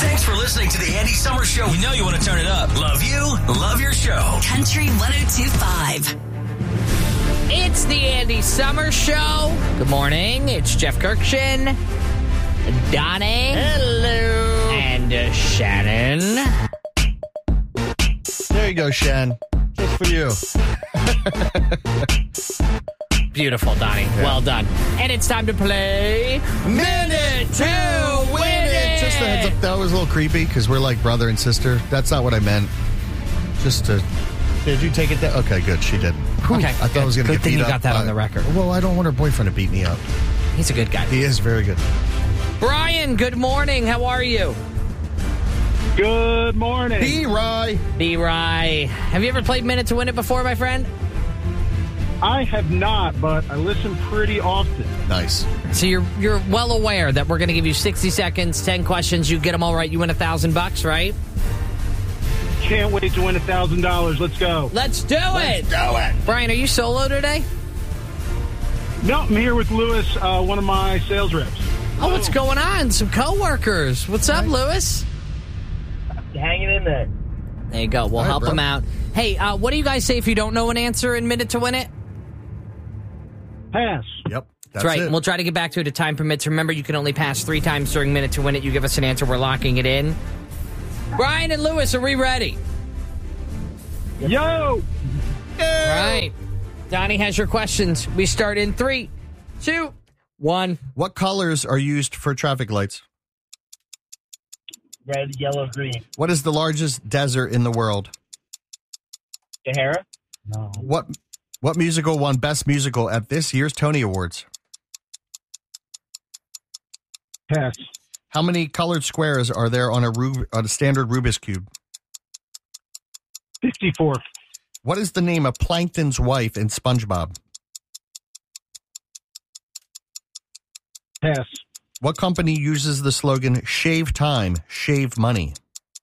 Thanks for listening to the Andy Summer Show. We know you want to turn it up. Love you. Love your show. Country 102.5. It's the Andy Summer Show. Good morning. It's Jeff Kirkshin, Donnie. Hello. And Shannon. There you go, Shan. Just for you. Beautiful, Donnie. Yeah. Well done. And it's time to play Minute to Win It. Just a heads up, that was a little creepy because we're like brother and sister. That's not what I meant. Just to... Did you take it down? Okay, good. She didn't. Okay. I thought I was going to get beat up. Good thing you got that on the record. Well, I don't want her boyfriend to beat me up. He's a good guy. He is very good. Brian, good morning. How are you? Good morning. B-Rye. B-Rye. Have you ever played Minute to Win It before, my friend? I have not, but I listen pretty often. Nice. So you're well aware that we're going to give you 60 seconds, 10 questions. You get them all right, you win $1,000, right? Can't wait to win $1,000. Let's go. Let's do it. Brian, are you solo today? No, I'm here with Lewis, one of my sales reps. Oh, what's going on? Some coworkers. What's up, Lewis? Hanging in there. There you go. We'll All right, help bro. them out. Hey, what do you guys say if you don't know an answer in Minute to Win It? Pass. Yep. That's right. It. We'll try to get back to it if time permits. Remember, you can only pass 3 times during Minute to Win It. You give us an answer, we're locking it in. Brian and Lewis, are we ready? Yo! All right. Donnie has your questions. We start in 3, 2, 1. What colors are used for traffic lights? Red, yellow, green. What is the largest desert in the world? Sahara? No. What musical won Best Musical at this year's Tony Awards? Pass. How many colored squares are there on a standard Rubik's Cube? 54. What is the name of Plankton's wife in SpongeBob? Pass. What company uses the slogan, shave time, shave money?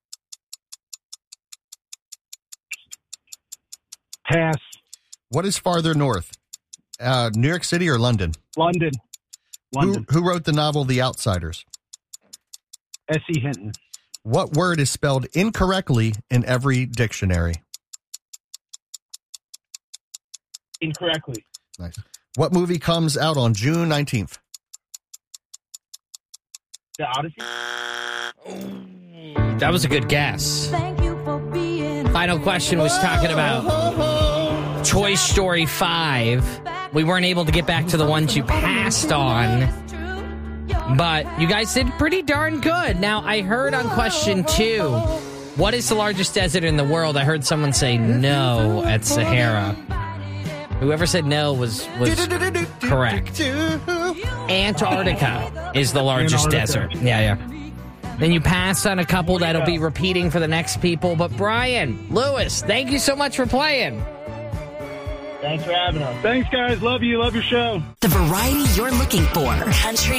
Pass. What is farther north, New York City or London? London. London. Who wrote the novel The Outsiders? S.E. Hinton. What word is spelled incorrectly in every dictionary? Incorrectly. Nice. What movie comes out on June 19th? The Odyssey? That was a good guess. Final question was talking about Toy Story 5. We weren't able to get back to the ones you passed on, but you guys did pretty darn good. Now, I heard on question 2, what is the largest desert in the world? I heard someone say no at Sahara. Whoever said no was correct. Antarctica is the largest desert. Yeah. Then you pass on a couple that'll be repeating for the next people. But Brian, Lewis, thank you so much for playing. Thanks for having us. Thanks, guys. Love you. Love your show. The variety you're looking for. Country